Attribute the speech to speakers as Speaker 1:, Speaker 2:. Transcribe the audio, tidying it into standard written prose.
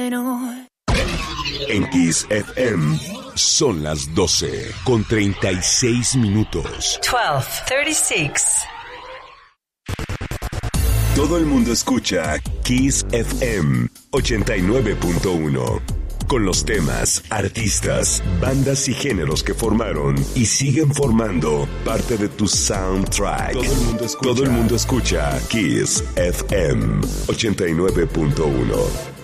Speaker 1: En Kiss FM son las 12:36.
Speaker 2: 12:36.
Speaker 1: Todo el mundo escucha Kiss FM 89.1. Con los temas, artistas, bandas y géneros que formaron y siguen formando parte de tu soundtrack. Todo el mundo escucha Kiss FM 89.1.